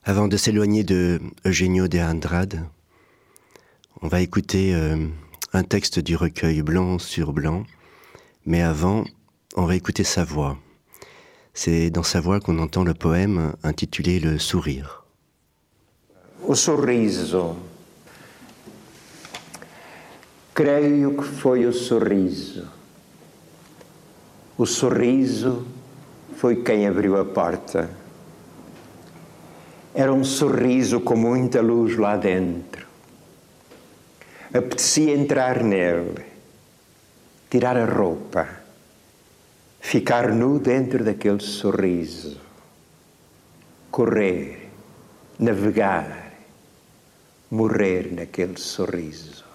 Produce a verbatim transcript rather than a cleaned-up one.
Avant de s'éloigner de Eugenio de Andrade, on va écouter euh, un texte du recueil Blanc sur Blanc, mais avant, on va écouter sa voix. C'est dans sa voix qu'on entend le poème intitulé Le Sourire. O sorriso. Creio que foi o sorriso. O sorriso foi quem abriu a porta. Era um sorriso com muita luz lá dentro. Apetecia entrar nele, tirar a roupa, ficar nu dentro daquele sorriso, correr, navegar, morrer naquele sorriso.